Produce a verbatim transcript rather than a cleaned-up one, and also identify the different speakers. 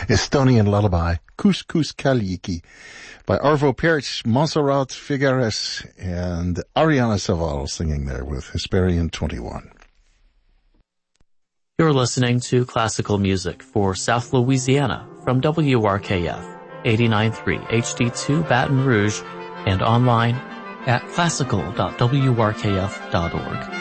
Speaker 1: Estonian lullaby, Couscous Kaliki, by Arvo Pärt, Montserrat Figueres, and Ariana Saval singing there with Hesperian twenty-one.
Speaker 2: You're listening to classical music for South Louisiana from W R K F, eighty-nine point three H D two Baton Rouge, and online at classical dot w r k f dot org.